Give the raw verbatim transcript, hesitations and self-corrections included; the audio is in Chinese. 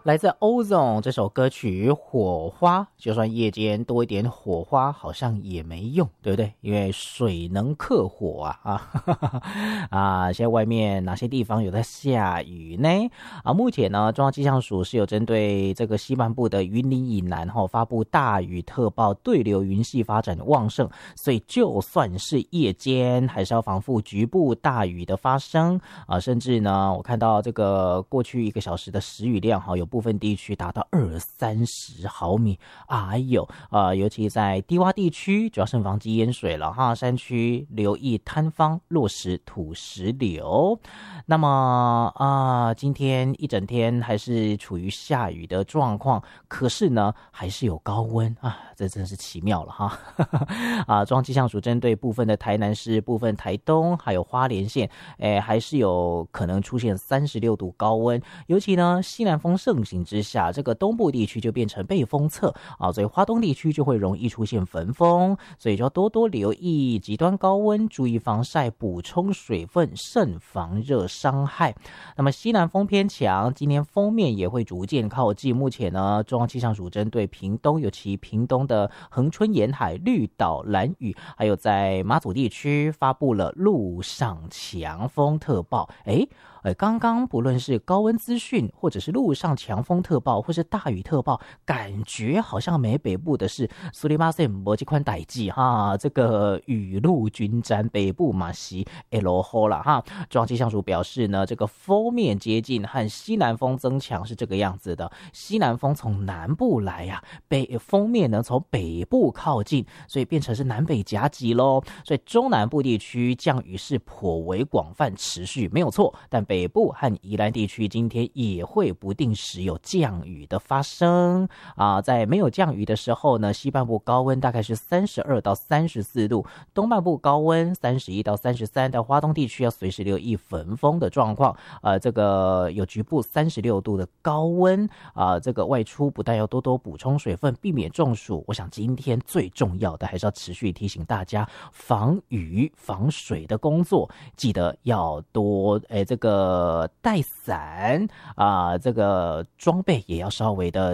来自 Ozone 这首歌曲《火花》，就算夜间多一点火花，好像也没用，对不对？因为水能克火啊啊啊！现在外面哪些地方有在下雨呢？啊，目前呢，中央气象署是有针对这个西半部的云林以南哈、哦、发布大雨特报，对流云系发展旺盛，所以就算是夜间，还是要防范局部大雨的发生啊！甚至呢，我看到这个过去一个小时的时雨量哈，有部分地区达到二三十毫米，哎呦啊、呃！尤其在低洼地区，主要慎防积淹水了哈。山区留意坍方、落石、土石流。那么啊、呃，今天一整天还是处于下雨的状况，可是呢，还是有高温啊，这真是奇妙了哈。啊，中央气象署针对部分的台南市、部分台东还有花莲县，哎，还是有可能出现三十六度高温，尤其呢，西南风盛行之下，这个东部地区就变成背风侧啊，所以花东地区就会容易出现焚风，所以就要多多留意极端高温，注意防晒，补充水分，慎防热伤害。那么西南风偏强，今天锋面也会逐渐靠近。目前呢，中央气象署针对屏东，尤其屏东的恒春沿海、绿岛、兰屿，还有在马祖地区发布了陆上强风特报。诶呃，刚刚不论是高温资讯，或者是陆上强风特报，或是大雨特报，感觉好像没北部的是苏里马塞摩这款代际哈，这个雨露均沾，北部马西 L 后了哈。中央气象署表示呢，这个锋面接近和西南风增强是这个样子的，西南风从南部来呀、啊，北锋面呢从北部靠近，所以变成是南北夹击咯。所以中南部地区降雨是颇为广泛持续，没有错，但北北部和宜兰地区今天也会不定时有降雨的发生啊。在没有降雨的时候呢，西半部高温大概是三十二到三十四度，东半部高温三十一到三十三，到花东地区要随时留意焚风的状况。呃，这个有局部三十六度的高温啊，这个外出不但要多多补充水分，避免中暑。我想今天最重要的还是要持续提醒大家防雨防水的工作，记得要多诶这个。呃，带伞啊、呃，这个装备也要稍微的